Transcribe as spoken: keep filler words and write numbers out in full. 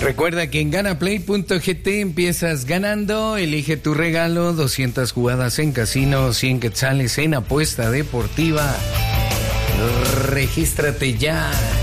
Recuerda que en ganaplay punto g t empiezas ganando, elige tu regalo, doscientas jugadas en casino, cien quetzales en apuesta deportiva. Regístrate ya.